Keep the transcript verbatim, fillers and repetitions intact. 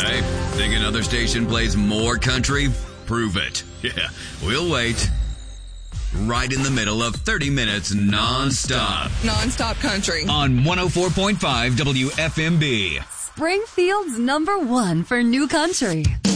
Hey, think another station plays more country? Prove it. Yeah, we'll wait. Right in the middle of thirty minutes non-stop. Non-stop country. On one oh four point five W F M B. Springfield's number one for new country.